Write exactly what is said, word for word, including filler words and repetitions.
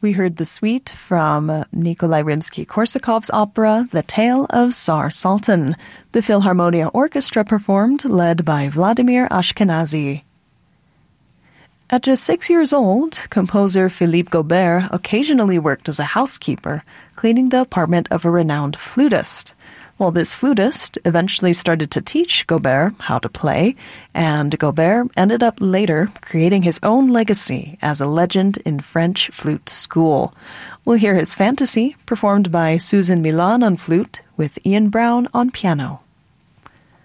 We heard the suite from Nikolai Rimsky-Korsakov's opera, The Tale of Tsar Sultan. The Philharmonia Orchestra performed, led by Vladimir Ashkenazy. At just six years old, composer Philippe Gaubert occasionally worked as a housekeeper, cleaning the apartment of a renowned flutist. Well, this flutist eventually started to teach Gaubert how to play, and Gaubert ended up later creating his own legacy as a legend in French flute school. We'll hear his fantasy performed by Susan Milan on flute with Ian Brown on piano.